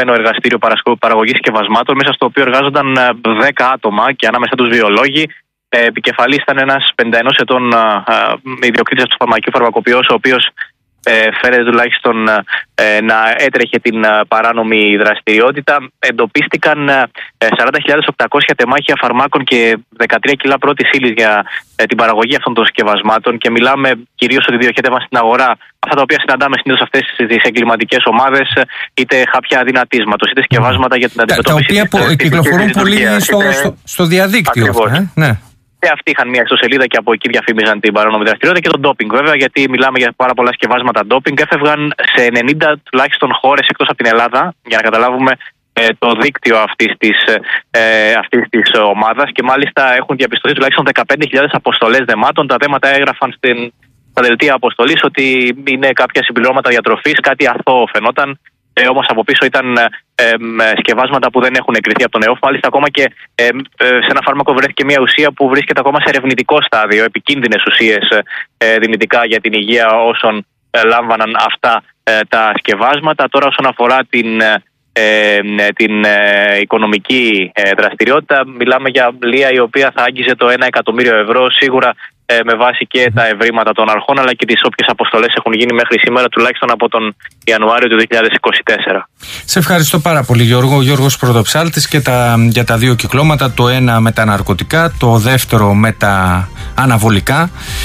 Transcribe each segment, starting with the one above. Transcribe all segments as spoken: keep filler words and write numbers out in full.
συγκεκριμένο εργαστήριο παραγωγής σκευασμάτων, μέσα στο οποίο εργάζονταν δέκα άτομα και ανάμεσα τους βιολόγοι. Επικεφαλής ήταν ένας πενήντα ενός ετών ιδιοκτήτης του φαρμακείου φαρμακοποιός, ο οποίος Ε, φαίνεται τουλάχιστον ε, να έτρεχε την ε, παράνομη δραστηριότητα. Εντοπίστηκαν ε, σαράντα χιλιάδες οκτακόσια τεμάχια φαρμάκων και δεκατρία κιλά πρώτης ύλης για ε, την παραγωγή αυτών των σκευασμάτων, και μιλάμε κυρίως ότι διοχέτευαν στην αγορά αυτά τα οποία συναντάμε συνήθως αυτές τις εγκληματικές ομάδες, είτε χάπια αδυνατίσματος, είτε σκευάσματα για την αντιμετώπιση. Τα, τα οποία κυκλοφορούν πολύ στο, στο, στο διαδίκτυο. Αυτά, ε? Ναι. Και αυτοί είχαν μια ιστοσελίδα και από εκεί διαφήμιζαν την παράνομη δραστηριότητα, και το ντόπινγκ βέβαια, γιατί μιλάμε για πάρα πολλά σκευάσματα ντόπινγκ. Έφευγαν σε ενενήντα τουλάχιστον χώρες εκτός από την Ελλάδα, για να καταλάβουμε ε, το δίκτυο αυτής της, ε, αυτής της ομάδας, και μάλιστα έχουν διαπιστωθεί τουλάχιστον δεκαπέντε χιλιάδες αποστολές δεμάτων. Τα δέματα έγραφαν στην, στα δελτία αποστολής ότι είναι κάποια συμπληρώματα διατροφής, κάτι αθώο φαινόταν. Ε, όμως από πίσω ήταν ε, ε, σκευάσματα που δεν έχουν εγκριθεί από τον ΕΟΦ. Μάλιστα, ακόμα και ε, ε, σε ένα φάρμακο βρέθηκε μια ουσία που βρίσκεται ακόμα σε ερευνητικό στάδιο, επικίνδυνες ουσίες ε, δυνητικά για την υγεία όσων ε, λάμβαναν αυτά ε, τα σκευάσματα. Τώρα, όσον αφορά την, ε, την ε, οικονομική ε, δραστηριότητα, μιλάμε για λία η οποία θα άγγιζε το ένα εκατομμύριο ευρώ, σίγουρα με βάση και τα ευρήματα των αρχών, αλλά και τις όποιες αποστολές έχουν γίνει μέχρι σήμερα, τουλάχιστον από τον Ιανουάριο του δύο χιλιάδες είκοσι τέσσερα. Σε ευχαριστώ πάρα πολύ, Γιώργο. Ο Γιώργος Πρωτοψάλτης, και τα, για τα δύο κυκλώματα, το ένα με τα ναρκωτικά, το δεύτερο με τα αναβολικά,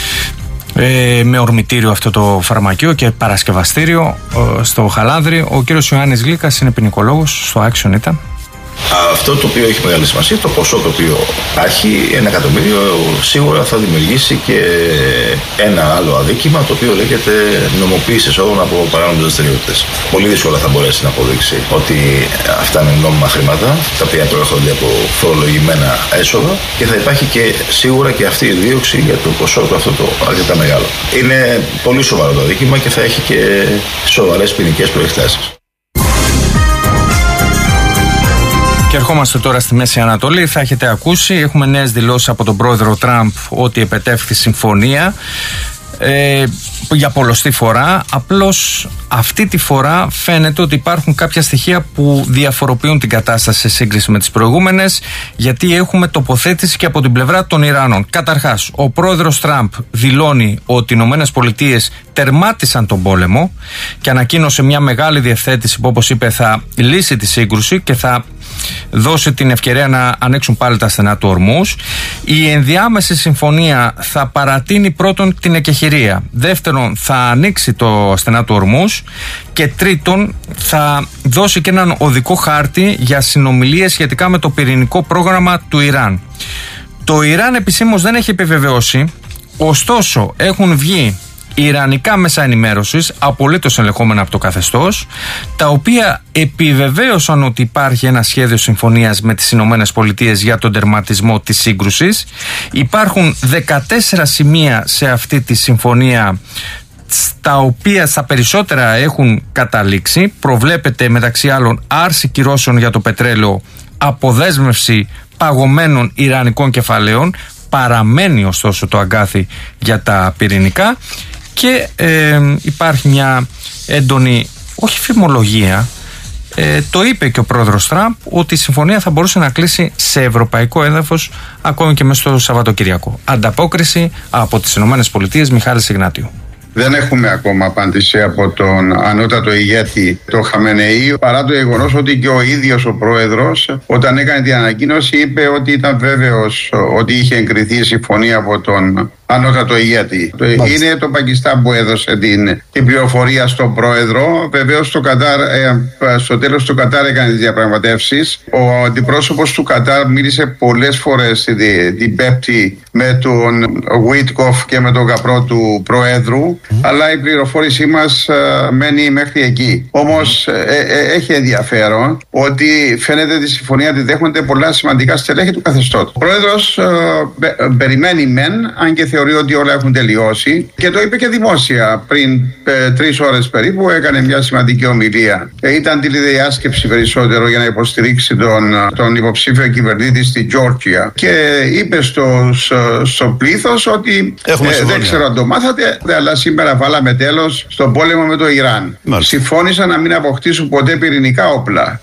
ε, με ορμητήριο αυτό το φαρμακείο και παρασκευαστήριο ε, στο Χαλάνδρι. Ο κύριος Ιωάννης Γλύκας είναι ποινικολόγος, στο Άξιον ήταν. Αυτό το οποίο έχει μεγάλη σημασία, το ποσό το οποίο έχει, ένα εκατομμύριο, σίγουρα θα δημιουργήσει και ένα άλλο αδίκημα, το οποίο λέγεται νομοποίηση εσόδων από παράνομες δραστηριότητες. Πολύ δύσκολα θα μπορέσει να αποδείξει ότι αυτά είναι νόμιμα χρήματα, τα οποία προέρχονται από φορολογημένα έσοδα, και θα υπάρχει και σίγουρα και αυτή η δίωξη για το ποσό του αυτό το αρκετά μεγάλο. Είναι πολύ σοβαρό το αδίκημα και θα έχει και σοβαρές ποινικές προεκτάσεις. Και ερχόμαστε τώρα στη Μέση Ανατολή. Θα έχετε ακούσει, έχουμε νέες δηλώσεις από τον πρόεδρο Τραμπ ότι επετεύχθη συμφωνία ε, για πολλοστή φορά. Απλώς αυτή τη φορά φαίνεται ότι υπάρχουν κάποια στοιχεία που διαφοροποιούν την κατάσταση σε σύγκριση με τις προηγούμενες, γιατί έχουμε τοποθέτηση και από την πλευρά των Ιρανών. Καταρχάς, ο πρόεδρος Τραμπ δηλώνει ότι οι Ηνωμένες Πολιτείες τερμάτισαν τον πόλεμο και ανακοίνωσε μια μεγάλη διευθέτηση που, όπως είπε, θα λύσει τη σύγκρουση και θα δώσει την ευκαιρία να ανοίξουν πάλι τα στενά του Ορμούς. Η ενδιάμεση συμφωνία θα παρατείνει πρώτον την εκεχηρία, δεύτερον θα ανοίξει το στενά του Ορμούς, και τρίτον θα δώσει και έναν οδικό χάρτη για συνομιλίες σχετικά με το πυρηνικό πρόγραμμα του Ιράν. Το Ιράν επισήμως δεν έχει επιβεβαιώσει, ωστόσο έχουν βγει ιρανικά μέσα ενημέρωσης, απολύτως ελεγχόμενα από το καθεστώς, τα οποία επιβεβαίωσαν ότι υπάρχει ένα σχέδιο συμφωνίας με τις Ηνωμένες Πολιτείες για τον τερματισμό της σύγκρουσης. Υπάρχουν δεκατέσσερα σημεία σε αυτή τη συμφωνία, στα οποία στα περισσότερα έχουν καταλήξει. Προβλέπεται μεταξύ άλλων άρση κυρώσεων για το πετρέλαιο, αποδέσμευση παγωμένων ιρανικών κεφαλαίων, παραμένει ωστόσο το αγκάθι για τα πυρηνικά, και ε, υπάρχει μια έντονη, όχι φημολογία, ε, το είπε και ο πρόεδρος Τραμπ, ότι η συμφωνία θα μπορούσε να κλείσει σε ευρωπαϊκό έδαφος ακόμη και μέσα στο Σαββατοκυριακό. Ανταπόκριση από τις Ηνωμένες Πολιτείες, Μιχάλης Ιγνάτιου. Δεν έχουμε ακόμα απάντηση από τον ανώτατο ηγέτη, τον Χαμενεή, παρά το γεγονός ότι και ο ίδιος ο πρόεδρος, όταν έκανε την ανακοίνωση, είπε ότι ήταν βέβαιος ότι είχε εγκριθεί η συμφωνία από τον ανώτατο ηγέτη. Μάλιστα. Είναι το Πακιστάν που έδωσε την, την πληροφορία στον πρόεδρο. Βεβαίως στο Κατάρ, ε, στο τέλος του Κατάρ έκανε τις διαπραγματεύσεις. Ο αντιπρόσωπος του Κατάρ μίλησε πολλές φορές την, την Πέμπτη με τον Βίτκοφ και με τον καπρό του πρόεδρου, mm. αλλά η πληροφόρησή μας ε, μένει μέχρι εκεί. Όμως ε, ε, έχει ενδιαφέρον ότι φαίνεται ότι η συμφωνία τη δέχονται πολλά σημαντικά στελέχη του καθεστώτος. Ο πρόεδρος ε, ε, περιμένει μεν, αν και θεωρεί ότι όλα έχουν τελειώσει, και το είπε και δημόσια πριν ε, τρεις ώρες περίπου. Έκανε μια σημαντική ομιλία. Ε, ήταν τηλεδιάσκεψη περισσότερο για να υποστηρίξει τον, τον υποψήφιο κυβερνήτη στη Τζόρτζια, και είπε στο, στο, στο πλήθος ότι ε, δεν ξέρω αν το μάθατε, αλλά σήμερα βάλαμε τέλος στον πόλεμο με το Ιράν. Μάλιστα. Συμφώνησαν να μην αποκτήσουν ποτέ πυρηνικά όπλα.